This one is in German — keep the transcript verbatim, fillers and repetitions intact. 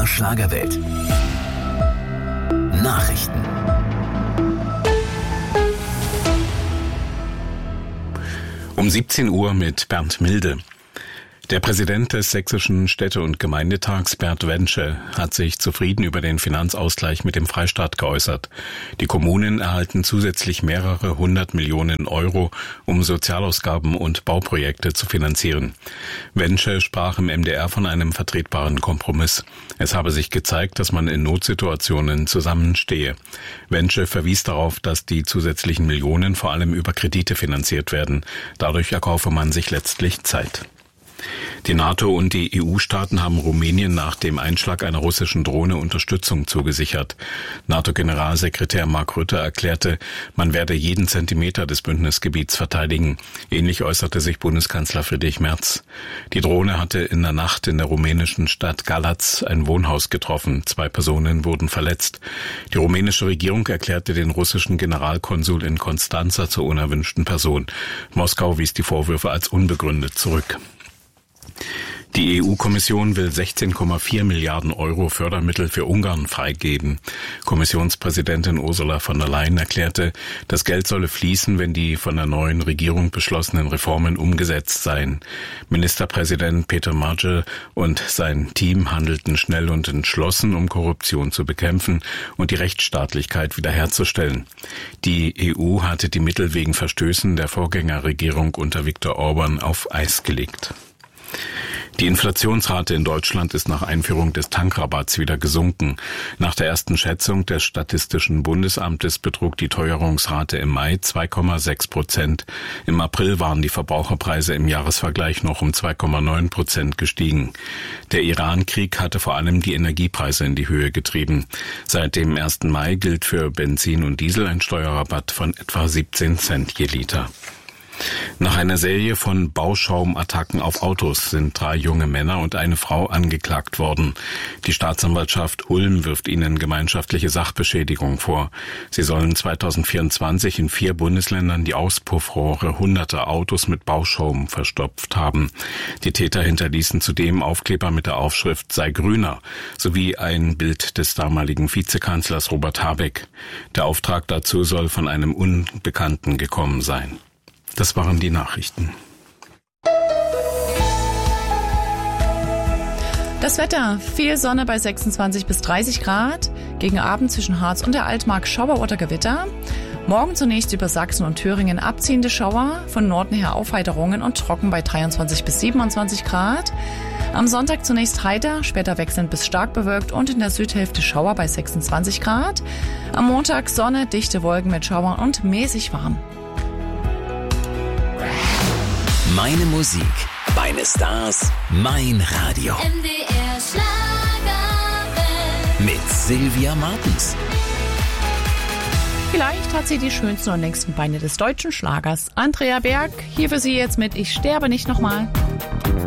der Schlagerwelt. Nachrichten. Um siebzehn Uhr mit Bernd Milde. Der Präsident des Sächsischen Städte- und Gemeindetags, Bert Wensche, hat sich zufrieden über den Finanzausgleich mit dem Freistaat geäußert. Die Kommunen erhalten zusätzlich mehrere hundert Millionen Euro, um Sozialausgaben und Bauprojekte zu finanzieren. Wensche sprach im M D R von einem vertretbaren Kompromiss. Es habe sich gezeigt, dass man in Notsituationen zusammenstehe. Wensche verwies darauf, dass die zusätzlichen Millionen vor allem über Kredite finanziert werden. Dadurch erkaufe man sich letztlich Zeit. Die NATO und die E U-Staaten haben Rumänien nach dem Einschlag einer russischen Drohne Unterstützung zugesichert. NATO-Generalsekretär Mark Rutte erklärte, man werde jeden Zentimeter des Bündnisgebiets verteidigen. Ähnlich äußerte sich Bundeskanzler Friedrich Merz. Die Drohne hatte in der Nacht in der rumänischen Stadt Galați ein Wohnhaus getroffen. Zwei Personen wurden verletzt. Die rumänische Regierung erklärte den russischen Generalkonsul in Constanța zur unerwünschten Person. Moskau wies die Vorwürfe als unbegründet zurück. Die E U-Kommission will sechzehn Komma vier Milliarden Euro Fördermittel für Ungarn freigeben. Kommissionspräsidentin Ursula von der Leyen erklärte, das Geld solle fließen, wenn die von der neuen Regierung beschlossenen Reformen umgesetzt seien. Ministerpräsident Peter Margel und sein Team handelten schnell und entschlossen, um Korruption zu bekämpfen und die Rechtsstaatlichkeit wiederherzustellen. Die E U hatte die Mittel wegen Verstößen der Vorgängerregierung unter Viktor Orban auf Eis gelegt. Die Inflationsrate in Deutschland ist nach Einführung des Tankrabatts wieder gesunken. Nach der ersten Schätzung des Statistischen Bundesamtes betrug die Teuerungsrate im Mai zwei Komma sechs Prozent. Im April waren die Verbraucherpreise im Jahresvergleich noch um zwei Komma neun Prozent gestiegen. Der Iran-Krieg hatte vor allem die Energiepreise in die Höhe getrieben. Seit dem ersten Mai gilt für Benzin und Diesel ein Steuerrabatt von etwa siebzehn Cent je Liter. Nach einer Serie von Bauschaumattacken auf Autos sind drei junge Männer und eine Frau angeklagt worden. Die Staatsanwaltschaft Ulm wirft ihnen gemeinschaftliche Sachbeschädigung vor. Sie sollen zweitausendvierundzwanzig in vier Bundesländern die Auspuffrohre hunderter Autos mit Bauschaum verstopft haben. Die Täter hinterließen zudem Aufkleber mit der Aufschrift "Sei grüner" sowie ein Bild des damaligen Vizekanzlers Robert Habeck. Der Auftrag dazu soll von einem Unbekannten gekommen sein. Das waren die Nachrichten. Das Wetter, viel Sonne bei sechsundzwanzig bis dreißig Grad, gegen Abend zwischen Harz und der Altmark Schauer oder Gewitter. Morgen zunächst über Sachsen und Thüringen abziehende Schauer, von Norden her Aufheiterungen und trocken bei dreiundzwanzig bis siebenundzwanzig Grad. Am Sonntag zunächst heiter, später wechselnd bis stark bewölkt und in der Südhälfte Schauer bei sechsundzwanzig Grad. Am Montag Sonne, dichte Wolken mit Schauern und mäßig warm. Meine Musik, meine Stars, mein Radio. M D R Schlagerwelt. Mit Sylvia Martens. Vielleicht hat sie die schönsten und längsten Beine des deutschen Schlagers. Andrea Berg, hier für Sie jetzt mit Ich sterbe nicht nochmal.